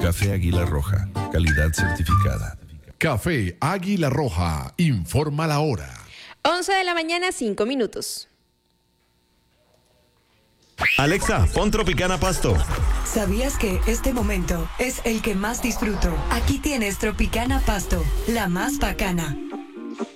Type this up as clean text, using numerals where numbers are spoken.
Café Águila Roja, calidad certificada. Café Águila Roja, informa la hora. 11 de la mañana, 5 minutos. Alexa, pon Tropicana Pasto. ¿Sabías que este momento es el que más disfruto? Aquí tienes Tropicana Pasto, la más bacana.